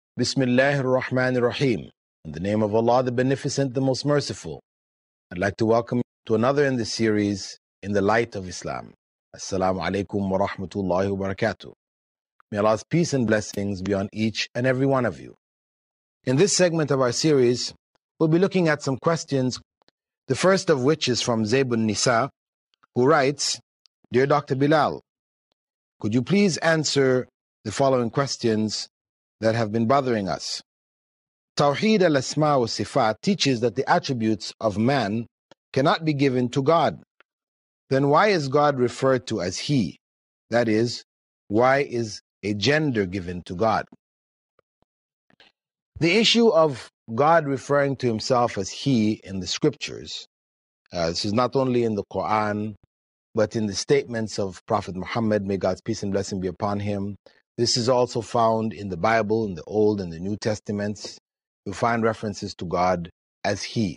Bismillahir Rahmanir Rahim. In the name of Allah, the Beneficent, the Most Merciful. I'd like to welcome you to another in the series, In the Light of Islam. Assalamu alaikum wa rahmatullahi wa barakatuh. May Allah's peace and blessings be on each and every one of you. In this segment of our series, we'll be looking at some questions, the first of which is from Zaybun Nisa, who writes, Dear Dr. Bilal, could you please answer the following questions that have been bothering us? Tawheed al-Asma wa Sifat teaches that the attributes of man cannot be given to God. Then why is God referred to as He? That is, why is a gender given to God? The issue of God referring to himself as He in the scriptures, this is not only in the Quran, but in the statements of Prophet Muhammad, may God's peace and blessing be upon him. This is also found in the Bible, in the Old and the New Testaments. You find references to God as He.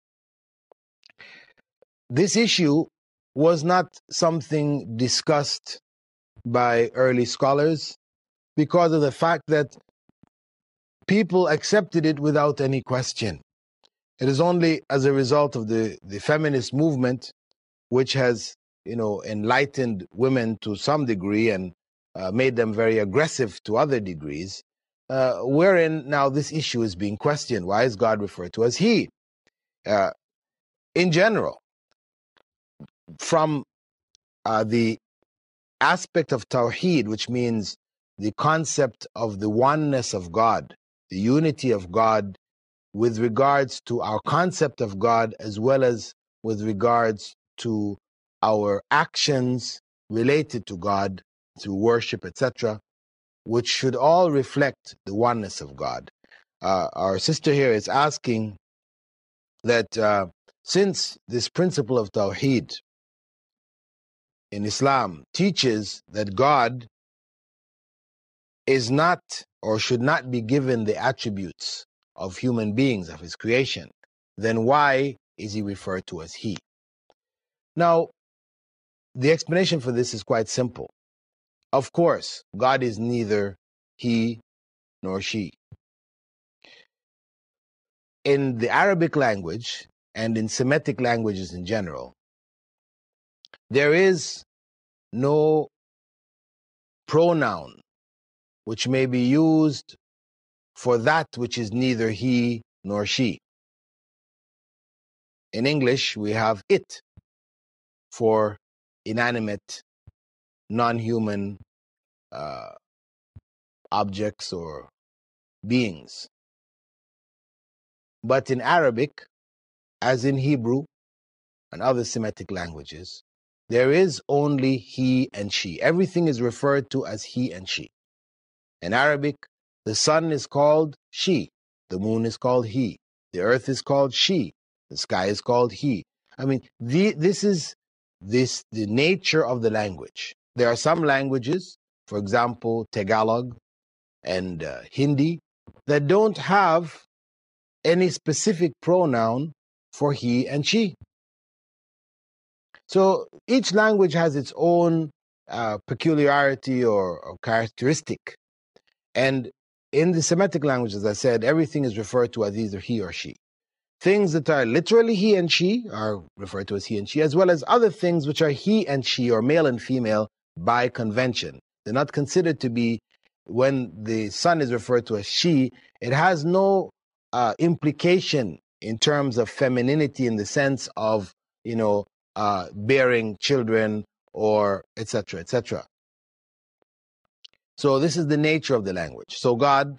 This issue was not something discussed by early scholars because of the fact that people accepted it without any question. It is only as a result of the feminist movement, which has, enlightened women to some degree and made them very aggressive to other degrees, wherein now this issue is being questioned. Why is God referred to as He? In general, from the aspect of Tawheed, which means the concept of the oneness of God, the unity of God with regards to our concept of God as well as with regards to our actions related to God, to worship, etc., which should all reflect the oneness of God. Our sister here is asking that since this principle of Tawheed in Islam teaches that God is not or should not be given the attributes of human beings, of His creation, then why is He referred to as He? Now, the explanation for this is quite simple. Of course, God is neither He nor She. In the Arabic language and in Semitic languages in general, there is no pronoun which may be used for that which is neither he nor she. In English, we have it for inanimate, non-human objects or beings. But in Arabic, as in Hebrew and other Semitic languages, there is only he and she. Everything is referred to as he and she. In Arabic, the sun is called she, the moon is called he, the earth is called she, the sky is called he. I mean, this is the nature of the language. There are some languages, for example, Tagalog and Hindi, that don't have any specific pronoun for he and she. So each language has its own peculiarity or characteristic. And in the Semitic language, as I said, everything is referred to as either he or she. Things that are literally he and she are referred to as he and she, as well as other things which are he and she, or male and female, by convention. They're not considered to be, when the sun is referred to as she, it has no implication in terms of femininity in the sense of, bearing children or etc., etc. So this is the nature of the language. So God,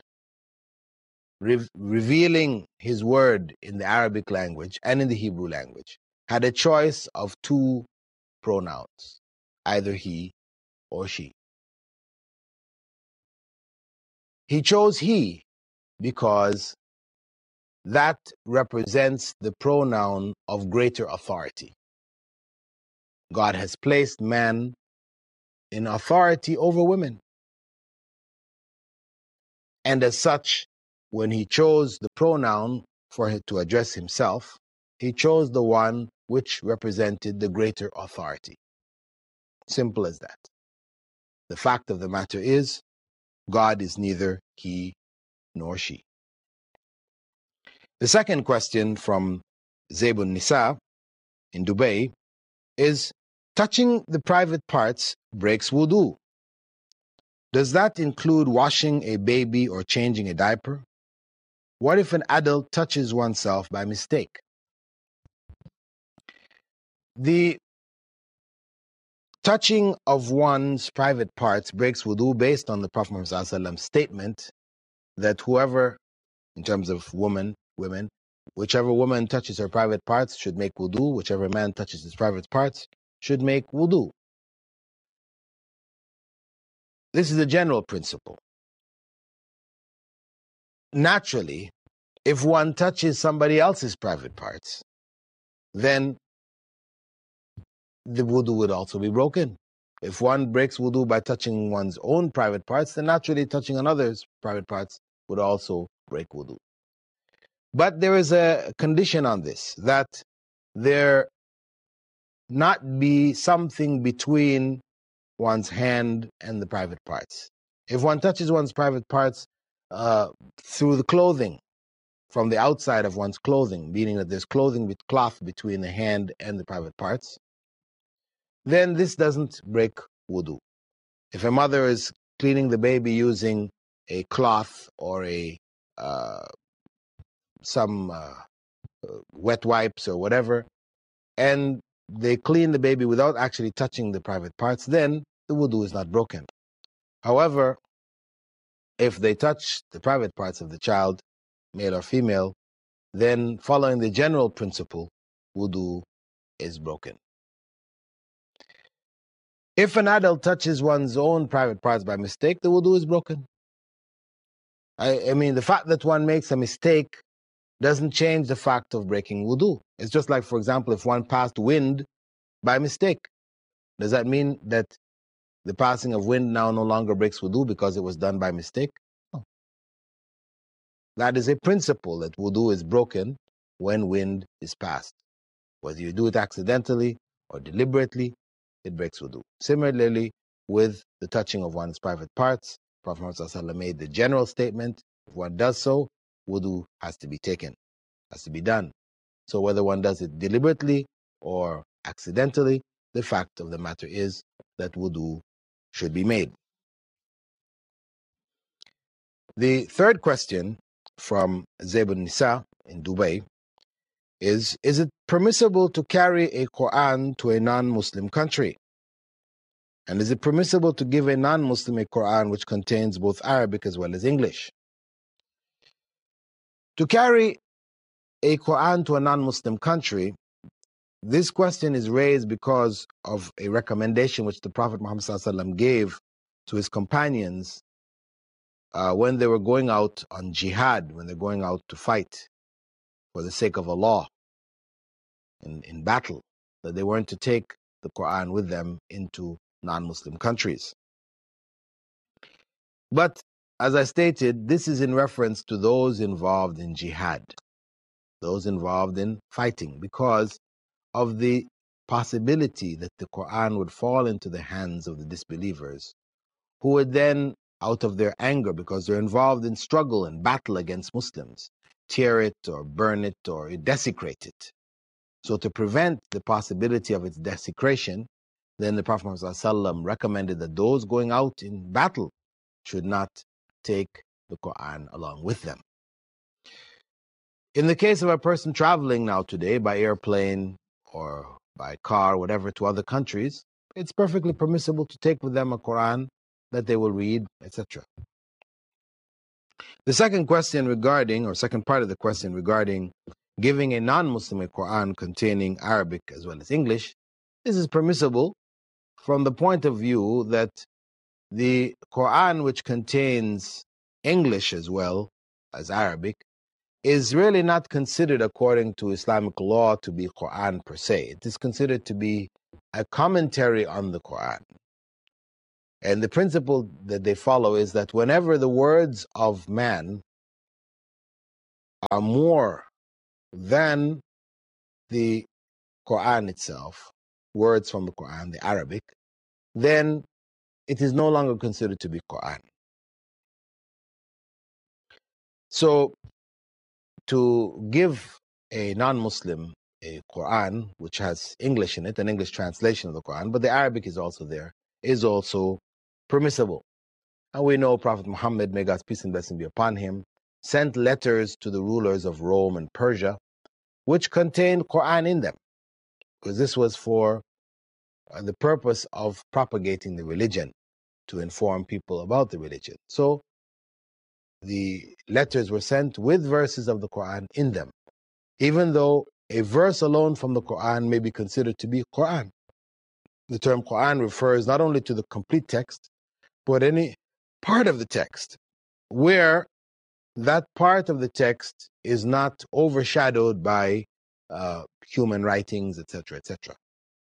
revealing His word in the Arabic language and in the Hebrew language, had a choice of two pronouns, either he or she. He chose he because that represents the pronoun of greater authority. God has placed man in authority over women. And as such, when He chose the pronoun for Him to address Himself, He chose the one which represented the greater authority. Simple as that. The fact of the matter is, God is neither he nor she. The second question from Zaybun Nisa in Dubai is, touching the private parts breaks wudu. Does that include washing a baby or changing a diaper? What if an adult touches oneself by mistake? The touching of one's private parts breaks wudu based on the Prophet Muhammad's statement that whoever, in terms of women, whichever woman touches her private parts should make wudu, whichever man touches his private parts should make wudu. This is a general principle. Naturally, if one touches somebody else's private parts, then the wudu would also be broken. If one breaks wudu by touching one's own private parts, then naturally touching another's private parts would also break wudu. But there is a condition on this, that there not be something between one's hand and the private parts. If one touches one's private parts through the clothing, from the outside of one's clothing, meaning that there's clothing with cloth between the hand and the private parts, then this doesn't break wudu. If a mother is cleaning the baby using a cloth or some wet wipes or whatever, and they clean the baby without actually touching the private parts, then the wudu is not broken. However, if they touch the private parts of the child, male or female, then following the general principle, wudu is broken. If an adult touches one's own private parts by mistake, the wudu is broken. I mean, the fact that one makes a mistake doesn't change the fact of breaking wudu. It's just like, for example, if one passed wind by mistake, does that mean that the passing of wind now no longer breaks wudu because it was done by mistake? No. That is a principle, that wudu is broken when wind is passed. Whether you do it accidentally or deliberately, it breaks wudu. Similarly, with the touching of one's private parts, Prophet Muhammad made the general statement, if one does so, wudu has to be taken, has to be done. So whether one does it deliberately or accidentally, the fact of the matter is that wudu should be made. The third question from Zaybun Nisa in Dubai is it permissible to carry a Quran to a non-Muslim country? And is it permissible to give a non-Muslim a Quran which contains both Arabic as well as English? To carry a Quran to a non-Muslim country, this question is raised because of a recommendation which the Prophet Muhammad ﷺ gave to his companions when they were going out on jihad, when they're going out to fight for the sake of Allah in battle, that they weren't to take the Quran with them into non-Muslim countries. But as I stated, this is in reference to those involved in jihad, those involved in fighting, because of the possibility that the Quran would fall into the hands of the disbelievers, who would then, out of their anger, because they're involved in struggle and battle against Muslims, tear it or burn it or desecrate it. So to prevent the possibility of its desecration, then the Prophet ﷺ recommended that those going out in battle should not take the Quran along with them. In the case of a person traveling now today by airplane or by car, whatever, to other countries, it's perfectly permissible to take with them a Quran that they will read, etc. The second question regarding, or second part of the question regarding giving a non-Muslim a Quran containing Arabic as well as English, this is permissible from the point of view that the Quran, which contains English as well as Arabic, is really not considered according to Islamic law to be Quran per se. It is considered to be a commentary on the Quran. And the principle that they follow is that whenever the words of man are more than the Quran itself, words from the Quran, the Arabic, then it is no longer considered to be Quran. So to give a non-Muslim a Quran which has English in it, an English translation of the Quran, but the Arabic is also there, is also permissible. And we know Prophet Muhammad, may God's peace and blessing be upon him, sent letters to the rulers of Rome and Persia, which contained Quran in them, because this was for the purpose of propagating the religion, to inform people about the religion. So the letters were sent with verses of the Quran in them, even though a verse alone from the Quran may be considered to be Quran. The term Quran refers not only to the complete text, but any part of the text where that part of the text is not overshadowed by human writings, etc., etc.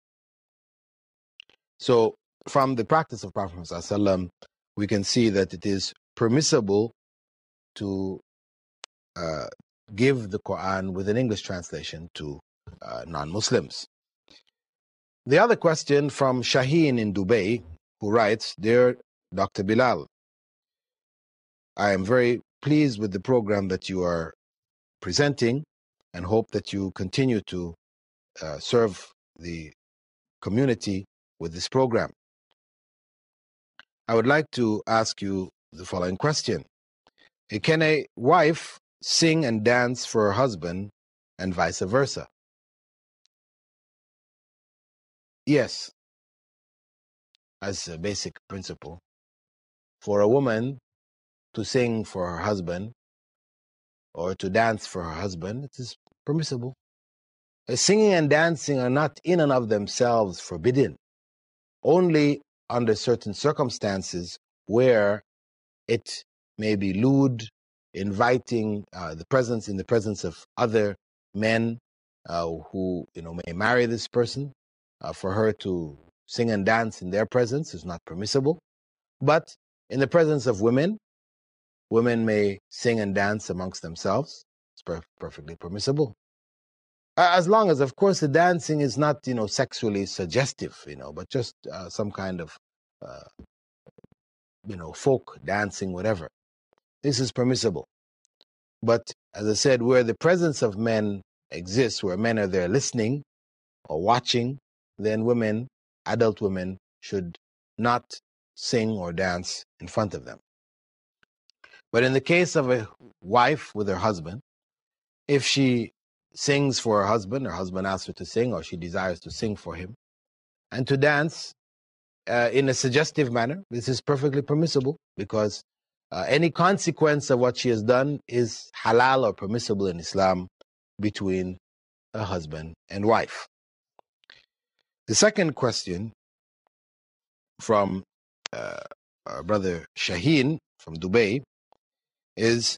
So from the practice of Prophet ﷺ, we can see that it is permissible to give the Quran with an English translation to non-Muslims. The other question from Shaheen in Dubai, who writes, Dear Dr. Bilal, I am very pleased with the program that you are presenting and hope that you continue to serve the community with this program. I would like to ask you the following question. Can a wife sing and dance for her husband and vice versa? Yes, as a basic principle. For a woman to sing for her husband or to dance for her husband, it is permissible. Singing and dancing are not in and of themselves forbidden, only under certain circumstances where it may be lewd, inviting the presence of other men who may marry this person. For her to sing and dance in their presence is not permissible. But in the presence of women, women may sing and dance amongst themselves. It's perfectly permissible. As long as, of course, the dancing is not, sexually suggestive, but just some kind of, folk dancing, whatever. This is permissible. But as I said, where the presence of men exists, where men are there listening or watching, then women, adult women, should not sing or dance in front of them. But in the case of a wife with her husband, if she sings for her husband asks her to sing, or she desires to sing for him, and to dance in a suggestive manner, this is perfectly permissible, because any consequence of what she has done is halal or permissible in Islam between a husband and wife. The second question from our brother Shaheen from Dubai is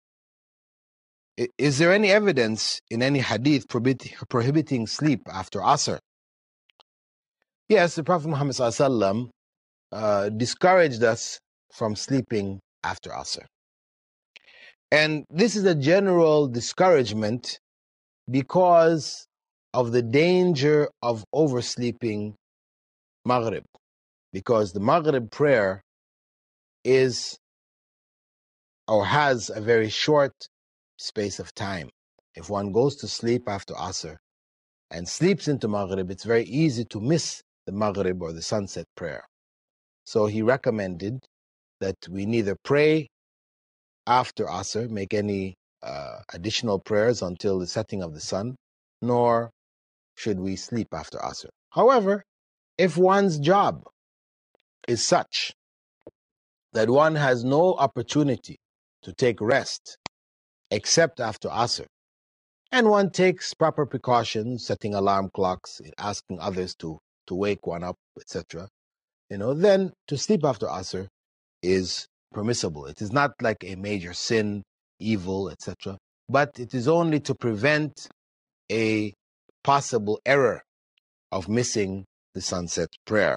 there any evidence in any hadith prohibiting sleep after Asr? Yes, the Prophet Muhammad ﷺ discouraged us from sleeping after Asr. And this is a general discouragement because of the danger of oversleeping Maghrib. Because the Maghrib prayer is or has a very short space of time. If one goes to sleep after Asr and sleeps into Maghrib, it's very easy to miss the Maghrib or the sunset prayer. So he recommended that we neither pray after Asr, make any additional prayers until the setting of the sun, nor should we sleep after Asr. However, if one's job is such that one has no opportunity to take rest except after Asr, and one takes proper precautions, setting alarm clocks, asking others to wake one up, etc., then to sleep after Asr is permissible. It is not like a major sin, evil, etc., but it is only to prevent a possible error of missing the sunset prayer.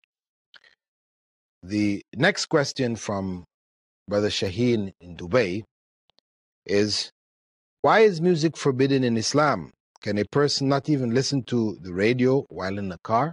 The next question from Brother Shaheen in Dubai is, why is music forbidden in Islam? Can a person not even listen to the radio while in the car?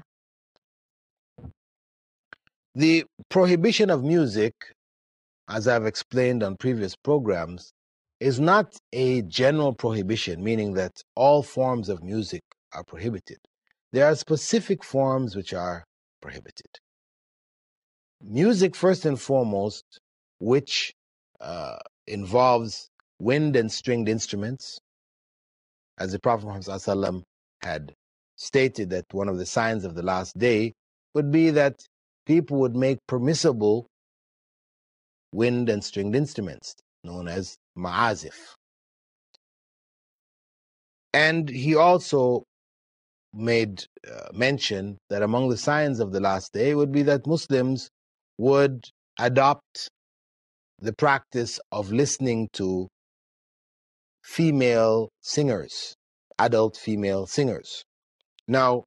The prohibition of music, as I've explained on previous programs, is not a general prohibition, meaning that all forms of music are prohibited. There are specific forms which are prohibited. Music, first and foremost, which involves wind and stringed instruments, as the Prophet Muhammad ﷺ had stated that one of the signs of the last day would be that people would make permissible wind and stringed instruments, known as ma'azif. And he also made mention that among the signs of the last day would be that Muslims would adopt the practice of listening to female singers, adult female singers. Now,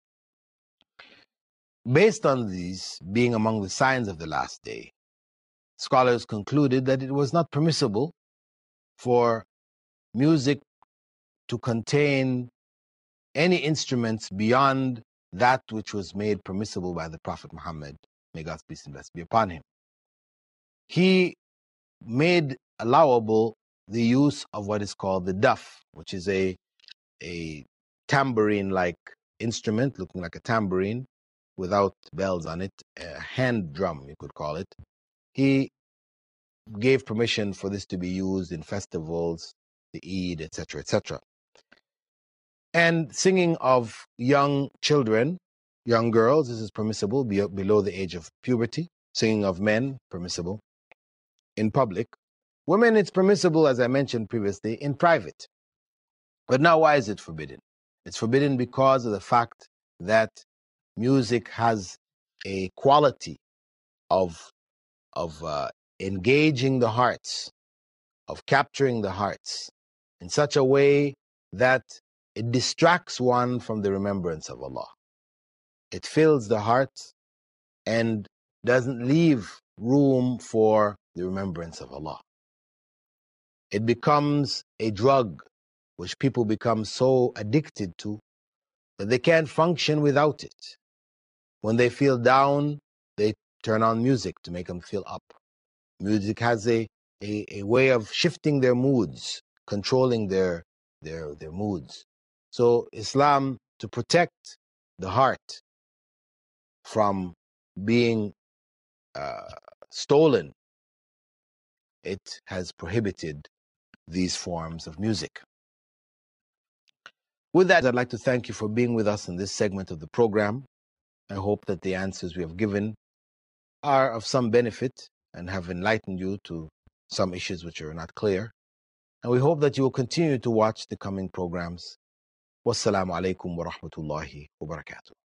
based on these being among the signs of the last day, scholars concluded that it was not permissible for music to contain any instruments beyond that which was made permissible by the Prophet Muhammad, may God's peace and blessing be upon him. He made allowable the use of what is called the duff, which is a tambourine-like instrument, looking like a tambourine without bells on it, a hand drum, you could call it. He gave permission for this to be used in festivals, the Eid, etc., etc. And singing of young children, young girls, this is permissible below the age of puberty. Singing of men, permissible in public. Women, it's permissible, as I mentioned previously, in private. But now, why is it forbidden? It's forbidden because of the fact that music has a quality of engaging the hearts, of capturing the hearts in such a way that it distracts one from the remembrance of Allah. It fills the heart and doesn't leave room for the remembrance of Allah. It becomes a drug which people become so addicted to that they can't function without it. When they feel down, they turn on music to make them feel up. Music has a way of shifting their moods, controlling their moods. So Islam, to protect the heart from being stolen, it has prohibited these forms of music. With that, I'd like to thank you for being with us in this segment of the program. I hope that the answers we have given are of some benefit and have enlightened you to some issues which are not clear. And we hope that you will continue to watch the coming programs. Wassalamu alaikum wa rahmatullahi wa barakatuh.